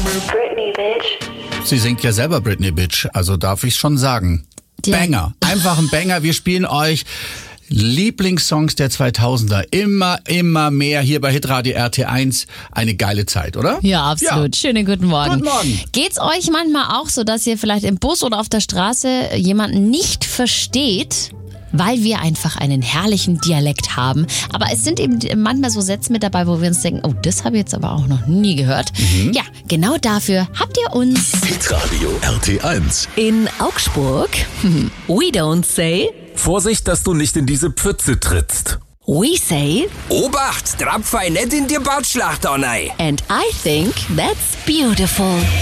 Britney, bitch. Sie singt ja selber Britney, Bitch, also darf ich schon sagen. Ja. Banger, einfach ein Banger. Wir spielen euch Lieblingssongs der 2000er. Immer mehr hier bei Hitradio RT1. Eine geile Zeit, oder? Ja, absolut. Ja. Schönen guten Morgen. Guten Morgen. Geht's euch manchmal auch so, dass ihr vielleicht im Bus oder auf der Straße jemanden nicht versteht? Weil wir einfach einen herrlichen Dialekt haben. Aber es sind eben manchmal so Sätze mit dabei, wo wir uns denken, oh, das habe ich jetzt aber auch noch nie gehört. Ja, genau dafür habt ihr uns Hitradio RT1. In Augsburg, we don't say, Vorsicht, dass du nicht in diese Pfütze trittst. we say, Obacht, Drapfei nicht in die Bauchschlacht rein. and I think that's beautiful.